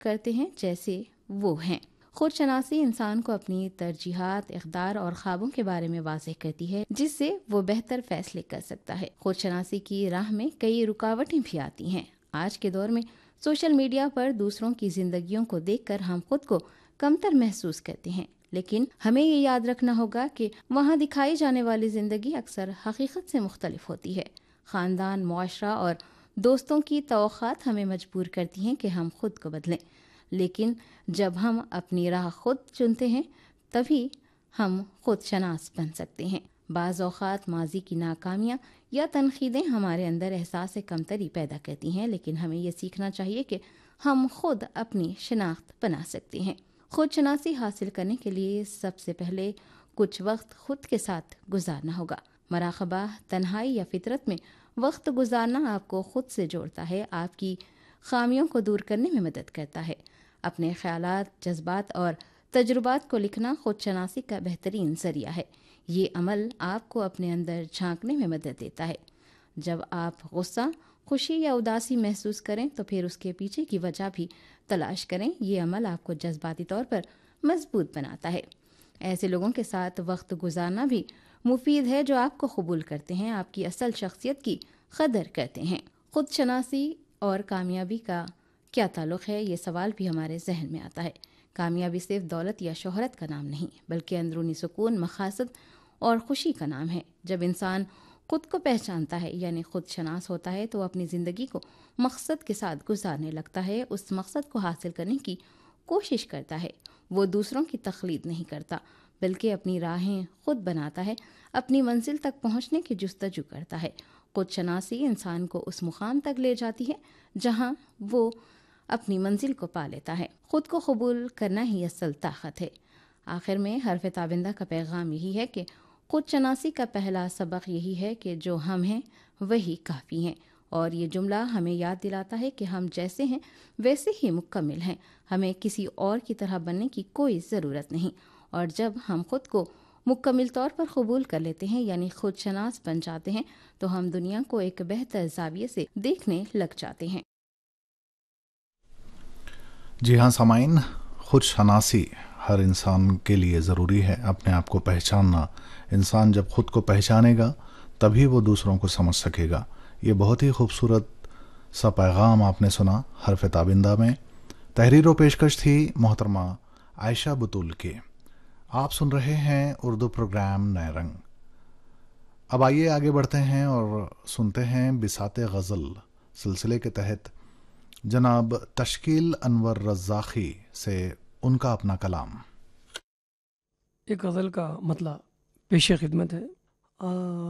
کرتے ہیں جیسے وہ ہیں۔ خود شناسی انسان کو اپنی ترجیحات، اقدار اور خوابوں کے بارے میں واضح کرتی ہے، جس سے وہ بہتر فیصلے کر سکتا ہے۔ خود شناسی کی راہ میں کئی رکاوٹیں بھی آتی ہیں۔ آج کے دور میں سوشل میڈیا پر دوسروں کی زندگیوں کو دیکھ کر ہم خود کو کمتر محسوس کرتے ہیں، لیکن ہمیں یہ یاد رکھنا ہوگا کہ وہاں دکھائی جانے والی زندگی اکثر حقیقت سے مختلف ہوتی ہے۔ خاندان، معاشرہ اور دوستوں کی توقعات ہمیں مجبور کرتی ہیں کہ ہم خود کو بدلیں، لیکن جب ہم اپنی راہ خود چنتے ہیں تبھی ہم خود شناس بن سکتے ہیں۔ بعض اوقات ماضی کی ناکامیاں یا تنقیدیں ہمارے اندر احساس کمتری پیدا کرتی ہیں، لیکن ہمیں یہ سیکھنا چاہیے کہ ہم خود اپنی شناخت بنا سکتے ہیں۔ خود شناسی حاصل کرنے کے لیے سب سے پہلے کچھ وقت خود کے ساتھ گزارنا ہوگا۔ مراقبہ، تنہائی یا فطرت میں وقت گزارنا آپ کو خود سے جوڑتا ہے، آپ کی خامیوں کو دور کرنے میں مدد کرتا ہے۔ اپنے خیالات، جذبات اور تجربات کو لکھنا خود شناسی کا بہترین ذریعہ ہے۔ یہ عمل آپ کو اپنے اندر جھانکنے میں مدد دیتا ہے۔ جب آپ غصہ، خوشی یا اداسی محسوس کریں تو پھر اس کے پیچھے کی وجہ بھی تلاش کریں۔ یہ عمل آپ کو جذباتی طور پر مضبوط بناتا ہے۔ ایسے لوگوں کے ساتھ وقت گزارنا بھی مفید ہے جو آپ کو قبول کرتے ہیں، آپ کی اصل شخصیت کی قدر کرتے ہیں۔ خود شناسی اور کامیابی کا کیا تعلق ہے؟ یہ سوال بھی ہمارے ذہن میں آتا ہے۔ کامیابی صرف دولت یا شہرت کا نام نہیں، بلکہ اندرونی سکون، مقاصد اور خوشی کا نام ہے۔ جب انسان خود کو پہچانتا ہے یعنی خود شناس ہوتا ہے تو وہ اپنی زندگی کو مقصد کے ساتھ گزارنے لگتا ہے، اس مقصد کو حاصل کرنے کی کوشش کرتا ہے۔ وہ دوسروں کی تقلید نہیں کرتا بلکہ اپنی راہیں خود بناتا ہے، اپنی منزل تک پہنچنے کی جستجو کرتا ہے۔ خود شناسی انسان کو اس مقام تک لے جاتی ہے جہاں وہ اپنی منزل کو پا لیتا ہے۔ خود کو قبول کرنا ہی اصل طاقت ہے۔ آخر میں حرف تابندہ کا پیغام یہی ہے کہ خود شناسی کا پہلا سبق یہی ہے کہ جو ہم ہیں وہی کافی ہیں، اور یہ جملہ ہمیں یاد دلاتا ہے کہ ہم جیسے ہیں ویسے ہی مکمل ہیں، ہمیں کسی اور کی طرح بننے کی کوئی ضرورت نہیں۔ اور جب ہم خود کو مکمل طور پر قبول کر لیتے ہیں یعنی خود شناس بن جاتے ہیں تو ہم دنیا کو ایک بہتر زاویے سے دیکھنے لگ جاتے ہیں۔ جی ہاں سامعین، خود شناسی ہر انسان کے لیے ضروری ہے، اپنے آپ کو پہچاننا۔ انسان جب خود کو پہچانے گا تبھی وہ دوسروں کو سمجھ سکے گا۔ یہ بہت ہی خوبصورت سا پیغام آپ نے سنا حرف تابندہ میں۔ تحریر و پیشکش تھی محترمہ عائشہ بطول کے۔ آپ سن رہے ہیں اردو پروگرام نئے رنگ۔ اب آئیے آگے بڑھتے ہیں اور سنتے ہیں بساط غزل سلسلے کے تحت جناب تشکیل انور رزاقی سے ان کا اپنا کلام۔ ایک غزل کا مطلع پیش خدمت ہے۔